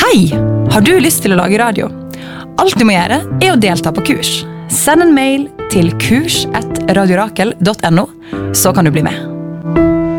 Hei! Har du lyst til å lage radio? Alt du må gjøre å delta på kurs. Send en mail til kurs@radiorakel.no, så kan du bli med.